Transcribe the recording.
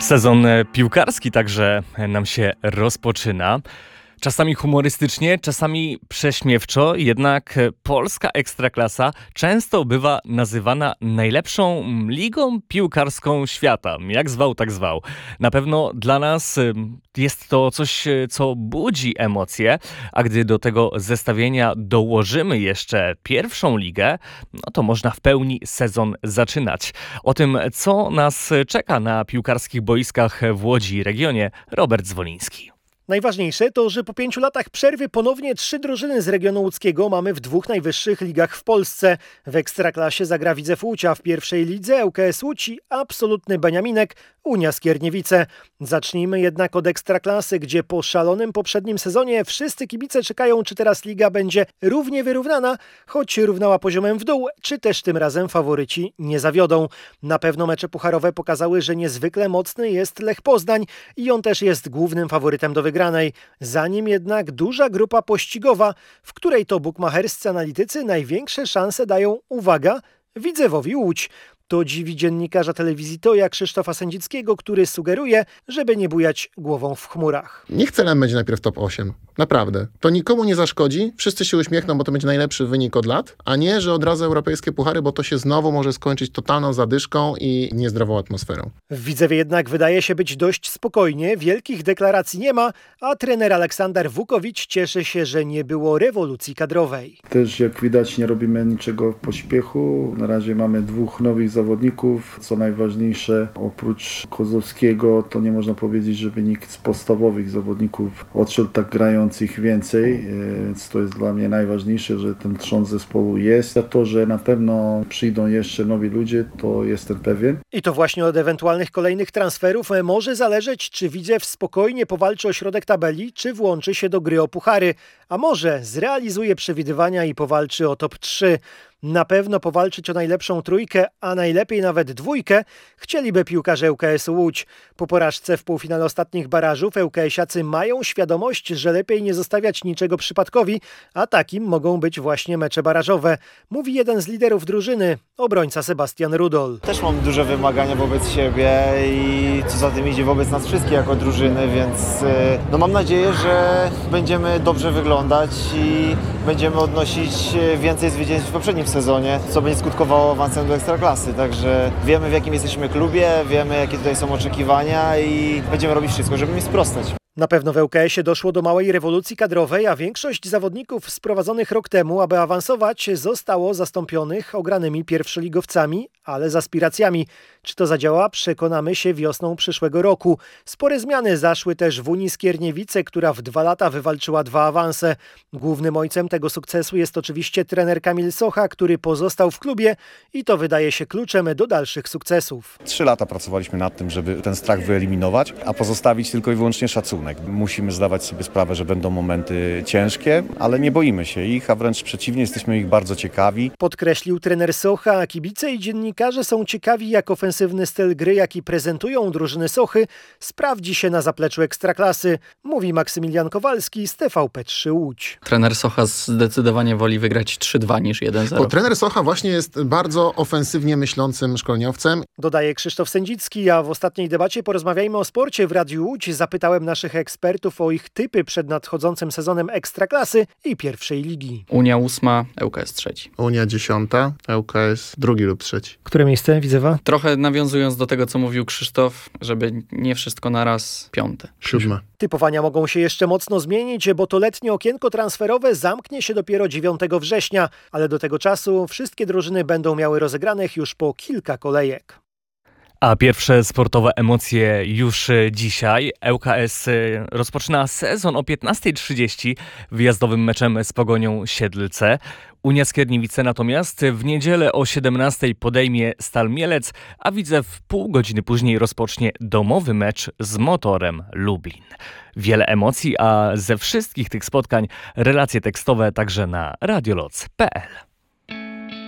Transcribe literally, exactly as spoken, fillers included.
Sezon piłkarski także nam się rozpoczyna. Czasami humorystycznie, czasami prześmiewczo, jednak polska ekstraklasa często bywa nazywana najlepszą ligą piłkarską świata. Jak zwał, tak zwał. Na pewno dla nas jest to coś, co budzi emocje, a gdy do tego zestawienia dołożymy jeszcze pierwszą ligę, no to można w pełni sezon zaczynać. O tym, co nas czeka na piłkarskich boiskach w Łodzi i regionie, Robert Zwoliński. Najważniejsze to, że po pięciu latach przerwy ponownie trzy drużyny z regionu łódzkiego mamy w dwóch najwyższych ligach w Polsce. W Ekstraklasie zagra Widzew Łódź, a w pierwszej lidze L K S Łódź i absolutny Beniaminek Unia Skierniewice. Zacznijmy jednak od Ekstraklasy, gdzie po szalonym poprzednim sezonie wszyscy kibice czekają, czy teraz liga będzie równie wyrównana, choć równała poziomem w dół, czy też tym razem faworyci nie zawiodą. Na pewno mecze pucharowe pokazały, że niezwykle mocny jest Lech Poznań i on też jest głównym faworytem do wygranej. Za nim jednak duża grupa pościgowa, w której to bukmacherscy analitycy największe szanse dają, uwaga, Widzewowi Łódź. To dziwi dziennikarza telewizji Toja Krzysztofa Sędzickiego, który sugeruje, żeby nie bujać głową w chmurach. Niech celem będzie najpierw top osiem. Naprawdę. To nikomu nie zaszkodzi, wszyscy się uśmiechną, bo to będzie najlepszy wynik od lat, a nie, że od razu europejskie puchary, bo to się znowu może skończyć totalną zadyszką i niezdrową atmosferą. W Widzewie jednak wydaje się być dość spokojnie, wielkich deklaracji nie ma, a trener Aleksander Wukowicz cieszy się, że nie było rewolucji kadrowej. Też jak widać nie robimy niczego w pośpiechu. Na razie mamy dwóch nowych zawodników. Co najważniejsze, oprócz Kozłowskiego, to nie można powiedzieć, żeby nikt z podstawowych zawodników odszedł tak grających więcej, więc to jest dla mnie najważniejsze, że ten trząs zespołu jest. A to, że na pewno przyjdą jeszcze nowi ludzie, to jestem pewien. I to właśnie od ewentualnych kolejnych transferów może zależeć, czy Widzew spokojnie powalczy o środek tabeli, czy włączy się do gry o puchary, a może zrealizuje przewidywania i powalczy o top trzy. Na pewno powalczyć o najlepszą trójkę, a najlepiej nawet dwójkę chcieliby piłkarze L K S Łódź. Po porażce w półfinale ostatnich barażów ŁKS-iacy mają świadomość, że lepiej nie zostawiać niczego przypadkowi, a takim mogą być właśnie mecze barażowe. Mówi jeden z liderów drużyny, obrońca Sebastian Rudol. Też mam duże wymagania wobec siebie i co za tym idzie wobec nas wszystkich jako drużyny, więc no mam nadzieję, że będziemy dobrze wyglądać i będziemy odnosić więcej zwycięstw w poprzednim sezonie, co będzie skutkowało awansem do Ekstraklasy. Także wiemy, w jakim jesteśmy klubie, wiemy, jakie tutaj są oczekiwania i będziemy robić wszystko, żeby mi sprostać. Na pewno w ŁKS-ie doszło do małej rewolucji kadrowej, a większość zawodników sprowadzonych rok temu, aby awansować, zostało zastąpionych ogranymi pierwszoligowcami, ale z aspiracjami. Czy to zadziała? Przekonamy się wiosną przyszłego roku. Spore zmiany zaszły też w Unii Skierniewice, która w dwa lata wywalczyła dwa awanse. Głównym ojcem tego sukcesu jest oczywiście trener Kamil Socha, który pozostał w klubie i to wydaje się kluczem do dalszych sukcesów. Trzy lata pracowaliśmy nad tym, żeby ten strach wyeliminować, a pozostawić tylko i wyłącznie szacunek. Musimy zdawać sobie sprawę, że będą momenty ciężkie, ale nie boimy się ich, a wręcz przeciwnie, jesteśmy ich bardzo ciekawi. Podkreślił trener Socha, a kibice i dziennikarze są ciekawi, jak ofensywny styl gry, jaki prezentują drużyny Sochy, sprawdzi się na zapleczu Ekstraklasy, mówi Maksymilian Kowalski z T V P trzy Łódź. Trener Socha zdecydowanie woli wygrać trzy dwa niż jeden zero. Bo trener Socha właśnie jest bardzo ofensywnie myślącym szkoleniowcem. Dodaje Krzysztof Sędzicki, a w ostatniej debacie Porozmawiajmy o sporcie w Radiu Łódź zapytałem naszych ekspertów o ich typy przed nadchodzącym sezonem Ekstraklasy i pierwszej ligi. Unia ósma, ŁKS trzeci. Unia dziesiąta, ŁKS drugi lub trzeci. Które miejsce Widzewa? Trochę nawiązując do tego, co mówił Krzysztof, żeby nie wszystko naraz, piąte. Siódme. Typowania mogą się jeszcze mocno zmienić, bo to letnie okienko transferowe zamknie się dopiero dziewiątego września, ale do tego czasu wszystkie drużyny będą miały rozegranych już po kilka kolejek. A pierwsze sportowe emocje już dzisiaj. ŁKS rozpoczyna sezon o piętnasta trzydzieści wyjazdowym meczem z Pogonią Siedlce. Unia Skierniewice natomiast w niedzielę o siedemnastej podejmie Stal Mielec, a Widzew pół godziny później rozpocznie domowy mecz z Motorem Lublin. Wiele emocji, a ze wszystkich tych spotkań relacje tekstowe także na radioloc kropka p l.